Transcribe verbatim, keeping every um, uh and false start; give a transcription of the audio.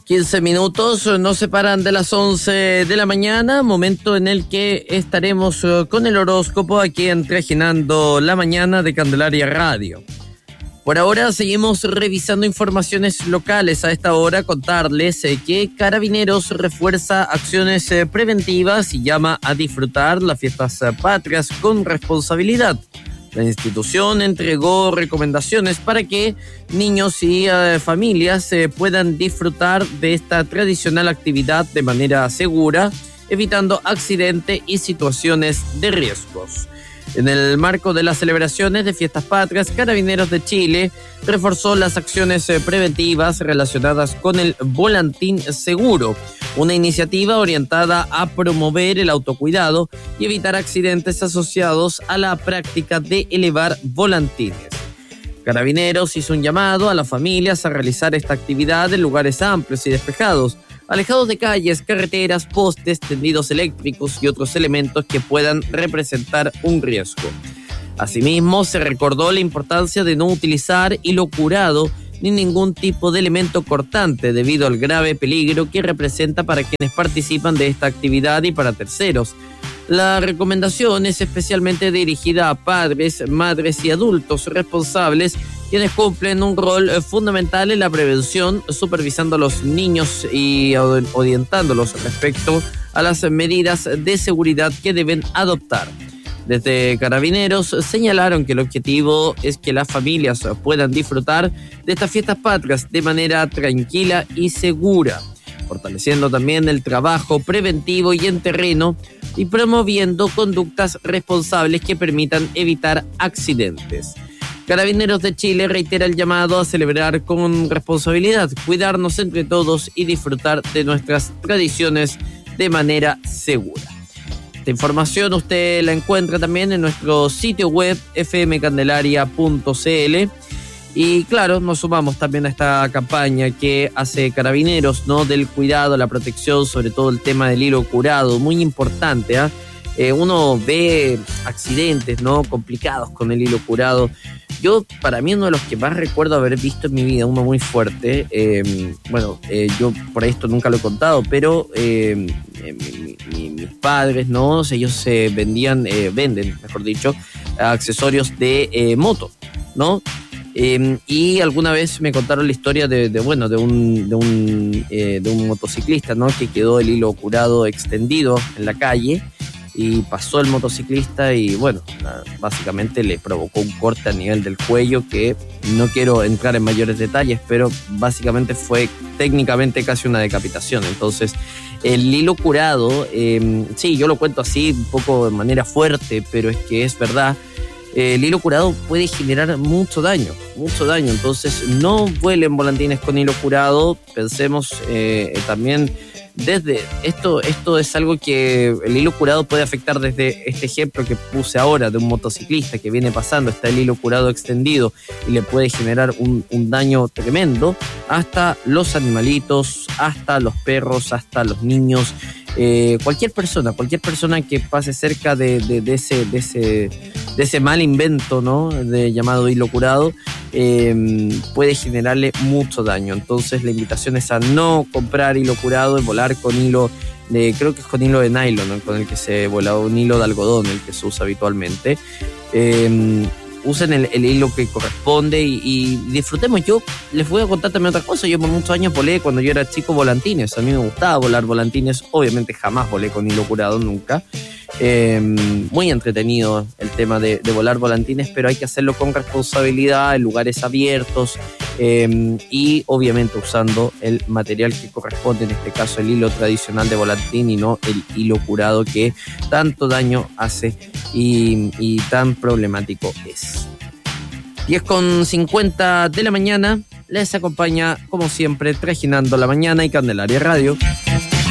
quince minutos nos separan de las once de la mañana, momento en el que estaremos con el horóscopo aquí en Trajinando la Mañana de Candelaria Radio. Por ahora seguimos revisando informaciones locales. A esta hora contarles eh, que Carabineros refuerza acciones eh, preventivas y llama a disfrutar las fiestas eh, patrias con responsabilidad. La institución entregó recomendaciones para que niños y eh, familias eh, puedan disfrutar de esta tradicional actividad de manera segura, evitando accidentes y situaciones de riesgos. En el marco de las celebraciones de Fiestas Patrias, Carabineros de Chile reforzó las acciones preventivas relacionadas con el volantín seguro, una iniciativa orientada a promover el autocuidado y evitar accidentes asociados a la práctica de elevar volantines. Carabineros hizo un llamado a las familias a realizar esta actividad en lugares amplios y despejados, alejados de calles, carreteras, postes, tendidos eléctricos y otros elementos que puedan representar un riesgo. Asimismo, se recordó la importancia de no utilizar hilo curado ni ningún tipo de elemento cortante debido al grave peligro que representa para quienes participan de esta actividad y para terceros. La recomendación es especialmente dirigida a padres, madres y adultos responsables, quienes cumplen un rol fundamental en la prevención, supervisando a los niños y orientándolos respecto a las medidas de seguridad que deben adoptar. Desde Carabineros señalaron que el objetivo es que las familias puedan disfrutar de estas fiestas patrias de manera tranquila y segura, fortaleciendo también el trabajo preventivo y en terreno y promoviendo conductas responsables que permitan evitar accidentes. Carabineros de Chile reitera el llamado a celebrar con responsabilidad, cuidarnos entre todos y disfrutar de nuestras tradiciones de manera segura. Esta información usted la encuentra también en nuestro sitio web f m candelaria punto c l. Y claro, nos sumamos también a esta campaña que hace Carabineros, ¿no? Del cuidado, la protección, sobre todo el tema del hilo curado, muy importante, ¿eh? Eh, uno ve accidentes, ¿no? Complicados con el hilo curado. Yo, para mí, uno de los que más recuerdo haber visto en mi vida, uno muy fuerte, eh, bueno, eh, yo por esto nunca lo he contado, pero eh, eh, mi, mi, mis padres, ¿no? Ellos se eh, vendían, eh, venden, mejor dicho, accesorios de eh, moto, ¿no? Eh, y alguna vez me contaron la historia de, de bueno, de un, de un, eh, de un motociclista, ¿no? Que quedó el hilo curado extendido en la calle y pasó el motociclista y bueno, básicamente le provocó un corte a nivel del cuello que no quiero entrar en mayores detalles, pero básicamente fue técnicamente casi una decapitación. Entonces, el hilo curado, eh, sí, yo lo cuento así un poco de manera fuerte, pero es que es verdad. El hilo curado puede generar mucho daño, mucho daño. Entonces, no vuelen volantines con hilo curado. Pensemos eh, también desde esto, esto es algo que el hilo curado puede afectar desde este ejemplo que puse ahora de un motociclista que viene pasando, está el hilo curado extendido y le puede generar un, un daño tremendo, hasta los animalitos, hasta los perros, hasta los niños. Eh, cualquier persona, cualquier persona que pase cerca de, de, de, ese, de, ese, de ese mal invento, ¿no? De llamado hilo curado, eh, puede generarle mucho daño. Entonces la invitación es a no comprar hilo curado y volar con hilo de, creo que es con hilo de nylon, ¿no? Con el que se vuela, un hilo de algodón, el que se usa habitualmente. Eh, usen el, el hilo que corresponde y, y disfrutemos. Yo les voy a contar también otra cosa. Yo por muchos años volé, cuando yo era chico, volantines. A mí me gustaba volar volantines. Obviamente jamás volé con hilo curado, nunca. Eh, muy entretenido el tema de, de volar volantines, pero hay que hacerlo con responsabilidad, en lugares abiertos eh, y obviamente usando el material que corresponde, en este caso el hilo tradicional de volantín y no el hilo curado que tanto daño hace y, y tan problemático es. diez con cincuenta de la mañana, les acompaña como siempre Trajinando la Mañana y Candelaria Radio.